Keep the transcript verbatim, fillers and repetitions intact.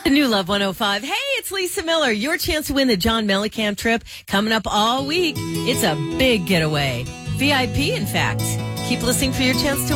New Love one oh five. Hey, it's Lisa Miller. Your chance to win the John Mellencamp trip coming up all week. It's a big getaway. V I P, in fact. Keep listening for your chance to